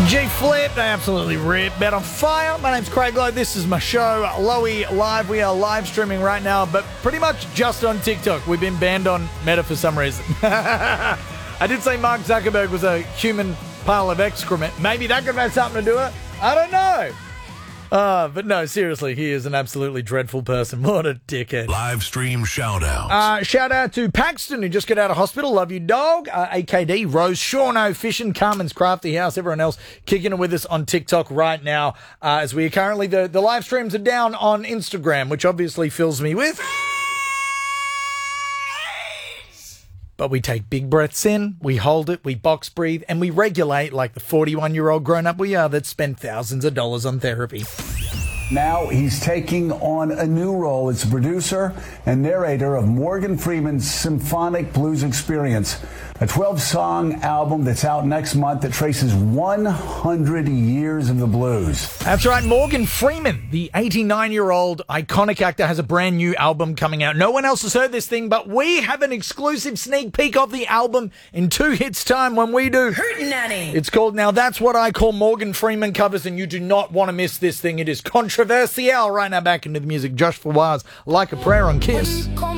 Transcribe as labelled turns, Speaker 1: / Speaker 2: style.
Speaker 1: G-Flip, they absolutely rip. Bet on Fire. My name's Craig Lowe. This is my show, Lowy Live. We are live streaming right now, but pretty much just on TikTok. We've been banned on Meta for some reason. I did say Mark Zuckerberg was a human pile of excrement. Maybe that could have something to do with it. I don't know. But no, seriously, he is an absolutely dreadful person. What a dickhead.
Speaker 2: Live stream shout-outs.
Speaker 1: Shout out to Paxton, who just got out of hospital. Love you, dog. AKD, Rose, Shauno, Fishing, Carmen's Crafty House, everyone else kicking it with us on TikTok right now. As we are currently, the live streams are down on Instagram, which obviously fills me with... But we take big breaths in, we hold it, we box breathe, and we regulate like the 41-year-old grown-up we are that spent thousands of dollars on therapy.
Speaker 3: Now he's taking on a new role as producer and narrator of Morgan Freeman's Symphonic Blues Experience, a 12-song album that's out next month that traces 100 years of the blues.
Speaker 1: That's right, Morgan Freeman, the 89-year-old iconic actor, has a brand new album coming out. No one else has heard this thing, but we have an exclusive sneak peek of the album in 2 hits' time when we do.
Speaker 4: Hootenanny.
Speaker 1: It's called Now That's What I Call Morgan Freeman Covers, and you do not want to miss this thing. It is controversial. Right now, back into the music. Josh Fawaz, Like a Prayer on Kiss.